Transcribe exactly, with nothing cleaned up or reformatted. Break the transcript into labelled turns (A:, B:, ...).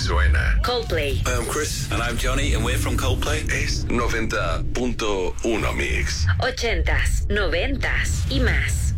A: suena.
B: Coldplay.
C: I'm Chris. And I'm Johnny, and we're from Coldplay.
A: Es noventa punto uno Mix.
B: Ochentas, noventas y más.